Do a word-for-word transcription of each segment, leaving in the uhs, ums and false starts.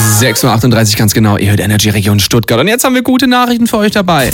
sechs Uhr achtunddreißig ganz genau. Ihr hört Energy Region Stuttgart. Und jetzt haben wir gute Nachrichten für euch dabei.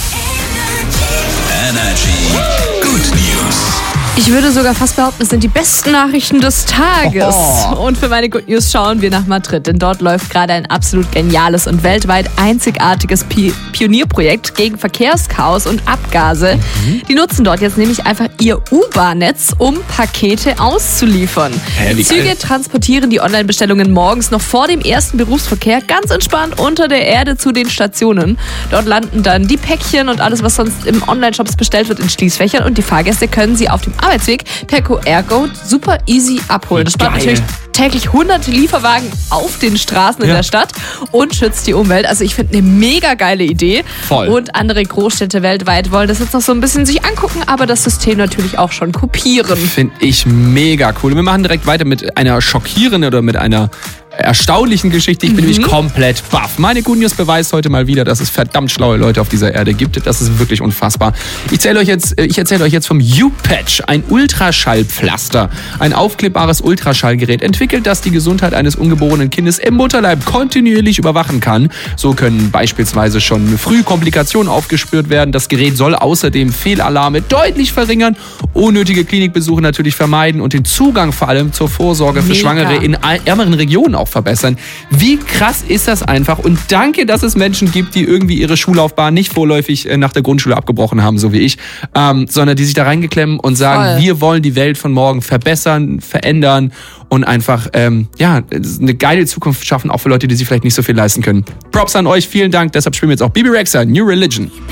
Energy Good News. Ich würde sogar fast behaupten, es sind die besten Nachrichten des Tages. Oh. Und für meine Good News schauen wir nach Madrid, denn dort läuft gerade ein absolut geniales und weltweit einzigartiges Pi- Pionierprojekt gegen Verkehrschaos und Abgase. Mhm. Die nutzen dort jetzt nämlich einfach ihr U-Bahn-Netz, um Pakete auszuliefern. Hä, Die Züge geil. transportieren die Online-Bestellungen morgens noch vor dem ersten Berufsverkehr ganz entspannt unter der Erde zu den Stationen. Dort landen dann die Päckchen und alles, was sonst im Online-Shops bestellt wird, in Schließfächern und die Fahrgäste können sie auf dem Arbeitsweg per Q R-Code super easy abholen. Das spart Geil. natürlich täglich hunderte Lieferwagen auf den Straßen in Ja. der Stadt und schützt die Umwelt. Also ich finde eine mega geile Idee. Voll. Und andere Großstädte weltweit wollen das jetzt noch so ein bisschen sich angucken, aber das System natürlich auch schon kopieren. Finde ich mega cool. Wir machen direkt weiter mit einer schockierenden oder mit einer erstaunlichen Geschichte. Ich bin Mhm. nämlich komplett baff. Meine Good News beweist heute mal wieder, dass es verdammt schlaue Leute auf dieser Erde gibt. Das ist wirklich unfassbar. Ich erzähle euch jetzt, ich erzähle euch jetzt vom U-Patch, ein Ultraschallpflaster. Ein aufklippbares Ultraschallgerät entwickelt, das die Gesundheit eines ungeborenen Kindes im Mutterleib kontinuierlich überwachen kann. So können beispielsweise schon früh Komplikationen aufgespürt werden. Das Gerät soll außerdem Fehlalarme deutlich verringern, unnötige Klinikbesuche natürlich vermeiden und den Zugang vor allem zur Vorsorge für Mega. Schwangere in ärmeren Regionen auch verbessern. Wie krass ist das einfach? Und danke, dass es Menschen gibt, die irgendwie ihre Schullaufbahn nicht vorläufig nach der Grundschule abgebrochen haben, so wie ich, ähm, sondern die sich da reingeklemmen und sagen, Voll. wir wollen die Welt von morgen verbessern, verändern und einfach ähm, ja eine geile Zukunft schaffen, auch für Leute, die sich vielleicht nicht so viel leisten können. Props an euch, vielen Dank. Deshalb spielen wir jetzt auch Bibi Rexha, New Religion.